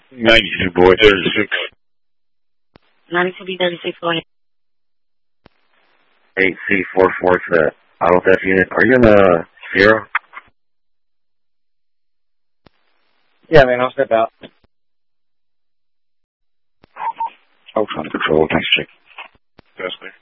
92 boy 36. 92B36, go ahead. 8C44 to the auto theft unit. Are you in the Sierra? Yeah, man, I'll step out. Oh, under control. Thanks, Chick. That's me.